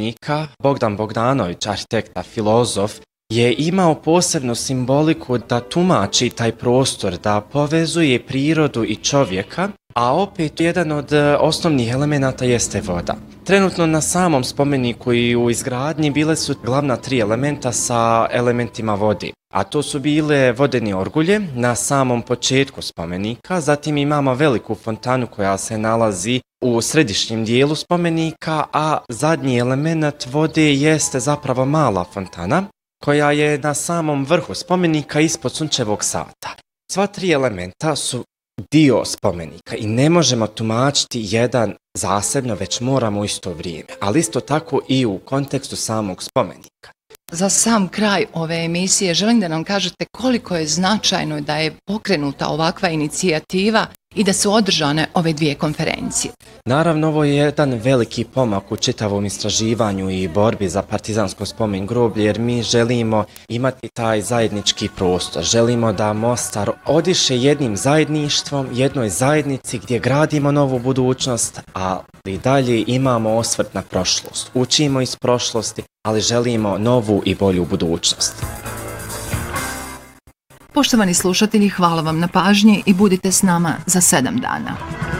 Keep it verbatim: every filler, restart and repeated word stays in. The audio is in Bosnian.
spomenika, Bogdan Bogdanović, arhitekta, filozof, je imao posebnu simboliku da tumači taj prostor, da povezuje prirodu i čovjeka, a opet jedan od osnovnih elemenata jeste voda. Trenutno na samom spomeniku i u izgradnji bile su glavna tri elementa sa elementima vode, a to su bile vodeni orgulje na samom početku spomenika, zatim imamo veliku fontanu koja se nalazi u središnjem dijelu spomenika, a zadnji element vode jeste zapravo mala fontana, koja je na samom vrhu spomenika ispod sunčevog sata. Sva tri elementa su dio spomenika i ne možemo tumačiti jedan zasebno, već moramo u isto vrijeme, ali isto tako i u kontekstu samog spomenika. Za sam kraj ove emisije želim da nam kažete koliko je značajno da je pokrenuta ovakva inicijativa i da su održane ove dvije konferencije. Naravno, ovo je jedan veliki pomak u čitavom istraživanju i borbi za partizansko spomen groblje, jer mi želimo imati taj zajednički prostor. Želimo da Mostar odiše jednim zajedništvom, jednoj zajednici gdje gradimo novu budućnost, ali dalje imamo osvrt na prošlost. Učimo iz prošlosti, ali želimo novu i bolju budućnost. Poštovani slušatelji, hvala vam na pažnji i budite s nama za sedam dana.